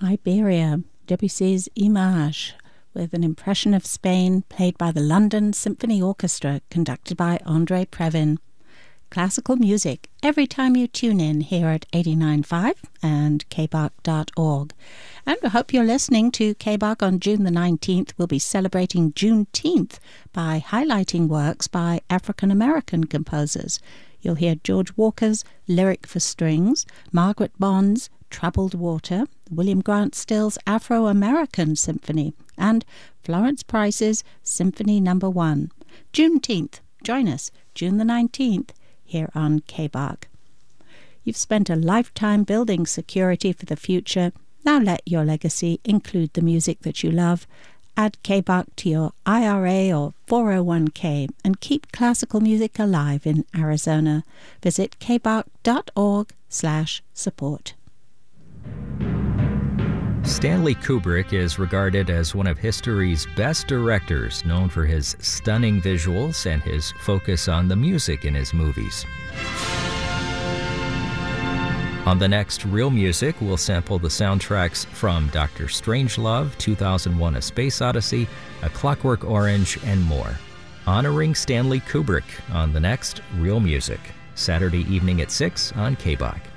Iberia, Debussy's Image, with an impression of Spain played by the London Symphony Orchestra, conducted by Andre Previn. Classical music every time you tune in here at 89.5 and kbach.org. And we hope you're listening to KBach on June the 19th. We'll be celebrating Juneteenth by highlighting works by African-American composers. You'll hear George Walker's Lyric for Strings, Margaret Bond's Troubled Water, William Grant Still's Afro-American Symphony, and Florence Price's Symphony No. 1. Juneteenth. Join us June the 19th here on KBach. You've spent a lifetime building security for the future. Now let your legacy include the music that you love. Add KBach to your IRA or 401k and keep classical music alive in Arizona. Visit kbach.org/support. Stanley Kubrick is regarded as one of history's best directors, known for his stunning visuals and his focus on the music in his movies. On the next Real Music, we'll sample the soundtracks from Dr. Strangelove, 2001: A Space Odyssey, A Clockwork Orange, and more. Honoring Stanley Kubrick on the next Real Music, Saturday evening at 6 on KBach.